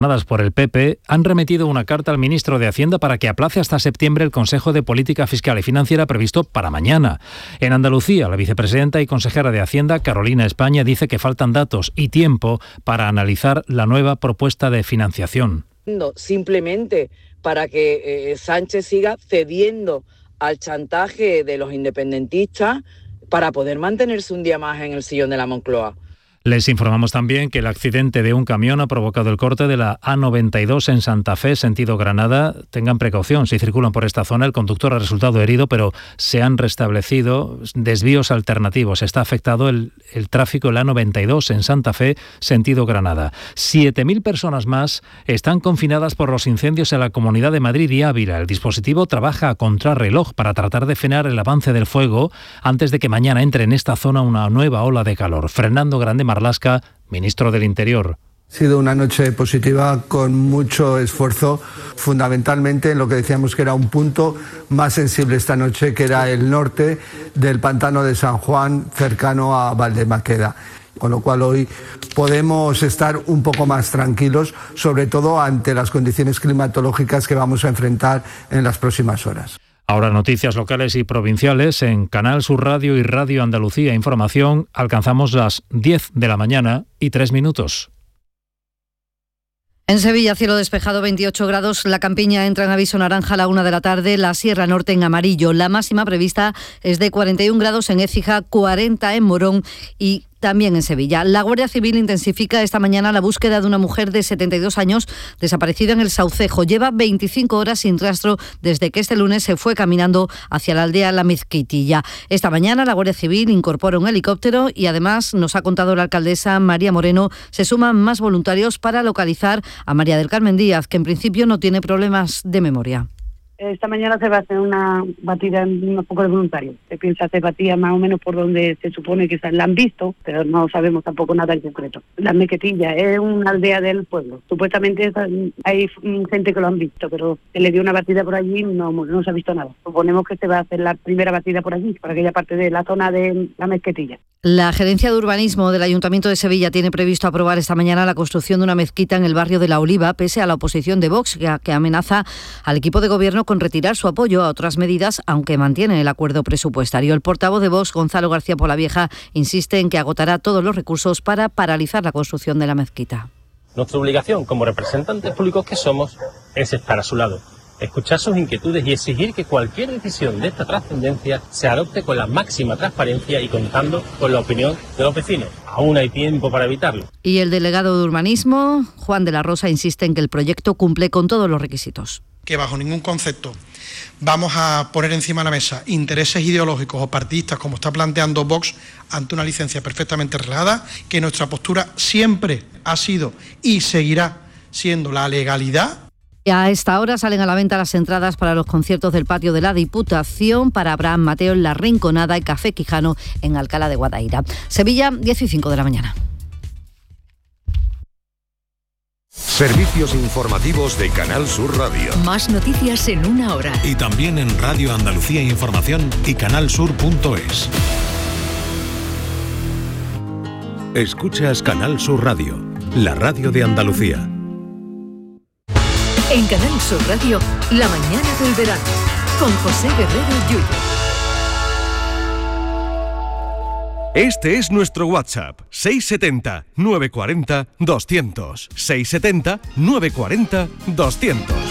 por el PP han remitido una carta al ministro de Hacienda para que aplace hasta septiembre el Consejo de Política Fiscal y Financiera previsto para mañana. En Andalucía, la vicepresidenta y consejera de Hacienda, Carolina España, dice que faltan datos y tiempo para analizar la nueva propuesta de financiación. Simplemente para que Sánchez siga cediendo al chantaje de los independentistas para poder mantenerse un día más en el sillón de la Moncloa. Les informamos también que el accidente de un camión ha provocado el corte de la A92 en Santa Fe, sentido Granada. Tengan precaución, si circulan por esta zona, el conductor ha resultado herido, pero se han restablecido desvíos alternativos. Está afectado el tráfico en la A92 en Santa Fe, sentido Granada. 7.000 personas más están confinadas por los incendios en la Comunidad de Madrid y Ávila. El dispositivo trabaja a contrarreloj para tratar de frenar el avance del fuego antes de que mañana entre en esta zona una nueva ola de calor. Fernando Grande Marlasca, ministro del Interior. Ha sido una noche positiva con mucho esfuerzo, fundamentalmente en lo que decíamos que era un punto más sensible esta noche, que era el norte del pantano de San Juan, cercano a Valdemaqueda. Con lo cual hoy podemos estar un poco más tranquilos, sobre todo ante las condiciones climatológicas que vamos a enfrentar en las próximas horas. Ahora noticias locales y provinciales en Canal Sur Radio y Radio Andalucía Información. Alcanzamos las 10 de la mañana y 3 minutos. En Sevilla, cielo despejado, 28 grados. La Campiña entra en aviso naranja a la 1 de la tarde. La Sierra Norte en amarillo. La máxima prevista es de 41 grados en Écija, 40 en Morón y también en Sevilla. La Guardia Civil intensifica esta mañana la búsqueda de una mujer de 72 años desaparecida en el Saucejo. Lleva 25 horas sin rastro desde que este lunes se fue caminando hacia la aldea La Mezquitilla. Esta mañana la Guardia Civil incorpora un helicóptero y además, nos ha contado la alcaldesa María Moreno, se suman más voluntarios para localizar a María del Carmen Díaz, que en principio no tiene problemas de memoria. Esta mañana se va a hacer una batida en un poco de voluntarios. Se piensa hacer batida más o menos por donde se supone que la han visto, pero no sabemos tampoco nada en concreto. La Mezquitilla es una aldea del pueblo. Supuestamente hay gente que lo han visto, pero se le dio una batida por allí y no se ha visto nada. Suponemos que se va a hacer la primera batida por allí, por aquella parte de la zona de la Mezquitilla. La Gerencia de Urbanismo del Ayuntamiento de Sevilla tiene previsto aprobar esta mañana la construcción de una mezquita en el barrio de La Oliva, pese a la oposición de Vox, que amenaza al equipo de gobierno con retirar su apoyo a otras medidas, aunque mantiene el acuerdo presupuestario. El portavoz de Vox, Gonzalo García Polavieja, insiste en que agotará todos los recursos para paralizar la construcción de la mezquita. Nuestra obligación como representantes públicos que somos es estar a su lado, escuchar sus inquietudes y exigir que cualquier decisión de esta trascendencia se adopte con la máxima transparencia y contando con la opinión de los vecinos. Aún hay tiempo para evitarlo. Y el delegado de Urbanismo, Juan de la Rosa, insiste en que el proyecto cumple con todos los requisitos. Que bajo ningún concepto vamos a poner encima de la mesa intereses ideológicos o partidistas como está planteando Vox ante una licencia perfectamente relajada, que nuestra postura siempre ha sido y seguirá siendo la legalidad. A esta hora salen a la venta las entradas para los conciertos del patio de la Diputación, para Abraham Mateo en La Rinconada y Café Quijano en Alcalá de Guadaira. Sevilla, 10:05 de la mañana. Servicios informativos de Canal Sur Radio. Más noticias en una hora. Y también en Radio Andalucía Información y canalsur.es. Escuchas Canal Sur Radio, la radio de Andalucía. En Canal Sur Radio, la mañana del verano, con José Guerrero Yuyo. Este es nuestro WhatsApp, 670 940 200. 670 940 200.